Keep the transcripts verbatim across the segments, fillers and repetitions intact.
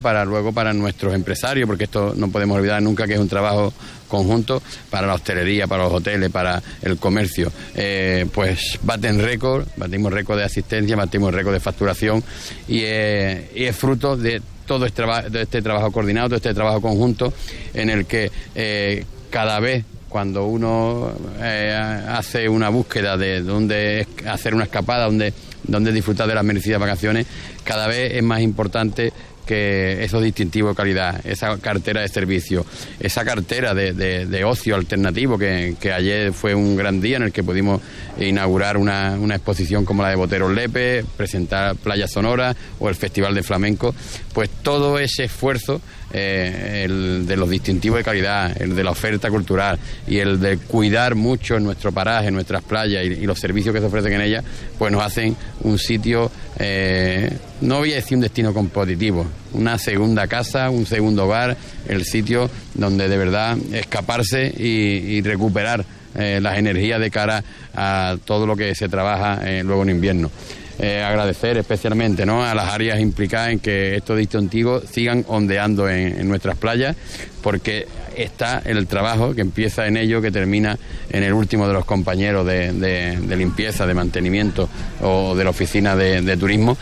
para luego para nuestros empresarios, porque esto no podemos olvidar nunca que es un trabajo conjunto, para la hostelería, para los hoteles, para el comercio. Eh, pues baten récord, batimos récord de asistencia, batimos récord de facturación y, eh, y es fruto de todo este, traba- de este trabajo coordinado, de este trabajo conjunto en el que eh, cada vez cuando uno eh, hace una búsqueda de dónde hacer una escapada, dónde, dónde disfrutar de las merecidas vacaciones, cada vez es más importante que esos distintivos de calidad, esa cartera de servicio, esa cartera de, de, de ocio alternativo, que, que ayer fue un gran día en el que pudimos inaugurar una, una exposición como la de Boteros Lepe, presentar Playa Sonora o el Festival de Flamenco, pues todo ese esfuerzo, eh, el de los distintivos de calidad, el de la oferta cultural y el de cuidar mucho nuestro paraje, nuestras playas y, y los servicios que se ofrecen en ellas, pues nos hacen un sitio, eh, no voy a decir un destino competitivo, una segunda casa, un segundo hogar, el sitio donde de verdad escaparse y, y recuperar eh, las energías de cara a todo lo que se trabaja eh, luego en invierno. Eh, agradecer especialmente, ¿no?, a las áreas implicadas en que estos distintivos sigan ondeando en, en nuestras playas, porque está el trabajo que empieza en ello, que termina en el último de los compañeros de, de, de limpieza, de mantenimiento o de la oficina de, de turismo,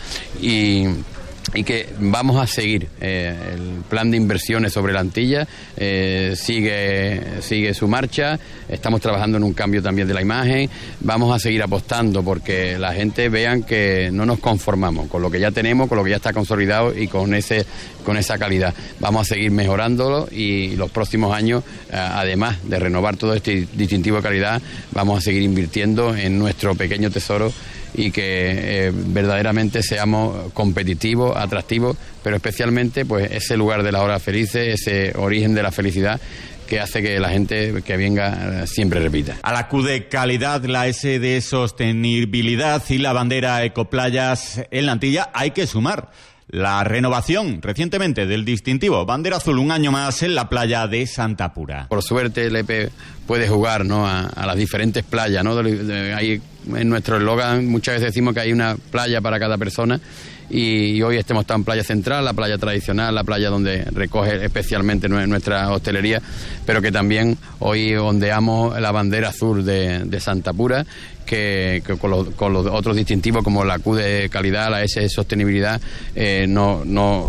y y que vamos a seguir eh, el plan de inversiones sobre la Antilla, eh, sigue, sigue su marcha, estamos trabajando en un cambio también de la imagen, vamos a seguir apostando porque la gente vean que no nos conformamos con lo que ya tenemos, con lo que ya está consolidado y con ese con esa calidad. Vamos a seguir mejorándolo y los próximos años, eh, además de renovar todo este distintivo de calidad, vamos a seguir invirtiendo en nuestro pequeño tesoro y que eh, verdaderamente seamos competitivos, atractivos, pero especialmente pues ese lugar de las horas felices, ese origen de la felicidad que hace que la gente que venga siempre repita. A la Q de calidad, la S de sostenibilidad y la bandera Ecoplayas en la Antilla hay que sumar la renovación recientemente del distintivo Bandera Azul, un año más en la playa de Santa Pura. Por suerte el E P puede jugar, ¿no?, a, a las diferentes playas, ¿no? De, de, hay, en nuestro eslogan muchas veces decimos que hay una playa para cada persona y, y hoy estamos en Playa Central, la playa tradicional, la playa donde recoge especialmente nuestra hostelería, pero que también hoy ondeamos la bandera azul de, de Santa Pura, que, que con, los, con los otros distintivos como la Q de calidad, la S de sostenibilidad, eh, no, no,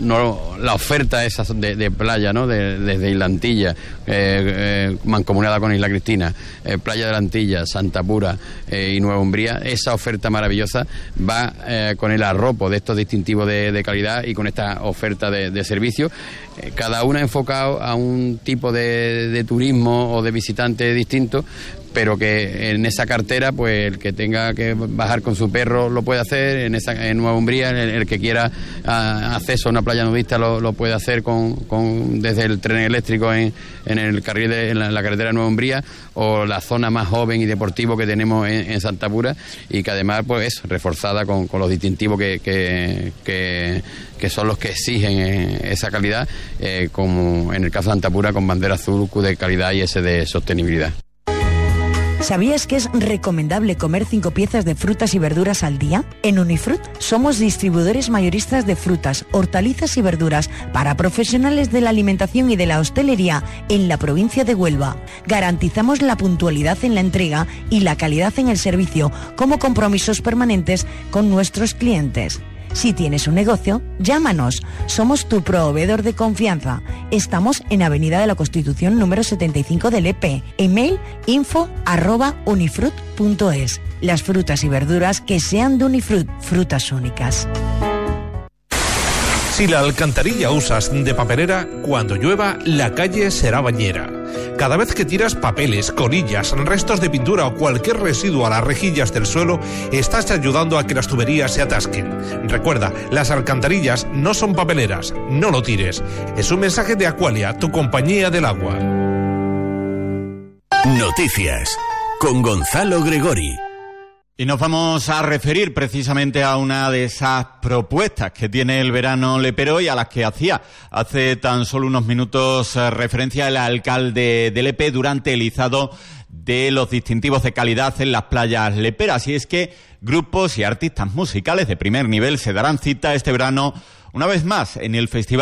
no la oferta esa de, de playa, ¿no?, de, desde Isla Antilla, eh, eh, mancomunada con Isla Cristina, eh, Playa de la Antilla, Santa Pura eh, y Nueva Umbría, esa oferta maravillosa va eh, con el arropo de estos distintivos de, de calidad y con esta oferta de, de servicio, eh, cada una enfocado a un tipo de, de turismo o de visitante distinto, pero que en esa cartera, pues el que tenga que bajar con su perro lo puede hacer, en esa en Nueva Umbría, el, el que quiera a, acceso a una playa nudista lo, lo puede hacer con, con desde el tren eléctrico en, en el carril de en la, en la carretera de Nueva Umbría, o la zona más joven y deportivo que tenemos en, en Santa Pura, y que además pues es reforzada con, con los distintivos que, que, que, que son los que exigen esa calidad, eh, como en el caso de Santa Pura con bandera azul, Q de calidad y S de sostenibilidad. ¿Sabías que es recomendable comer cinco piezas de frutas y verduras al día? En Unifrut somos distribuidores mayoristas de frutas, hortalizas y verduras para profesionales de la alimentación y de la hostelería en la provincia de Huelva. Garantizamos la puntualidad en la entrega y la calidad en el servicio como compromisos permanentes con nuestros clientes. Si tienes un negocio, llámanos. Somos tu proveedor de confianza. Estamos en Avenida de la Constitución número setenta y cinco del E P. Email info arroba unifrut punto es. Las frutas y verduras que sean de Unifrut, frutas únicas. Si la alcantarilla usas de papelera, cuando llueva, la calle será bañera. Cada vez que tiras papeles, colillas, restos de pintura o cualquier residuo a las rejillas del suelo, estás ayudando a que las tuberías se atasquen. Recuerda, las alcantarillas no son papeleras, no lo tires. Es un mensaje de Aqualia, tu compañía del agua. Noticias con Gonzalo Gregori. Y nos vamos a referir precisamente a una de esas propuestas que tiene el verano lepero y a las que hacía hace tan solo unos minutos eh, referencia el alcalde del E P durante el izado de los distintivos de calidad en las playas leperas. Y es que grupos y artistas musicales de primer nivel se darán cita este verano una vez más en el Festival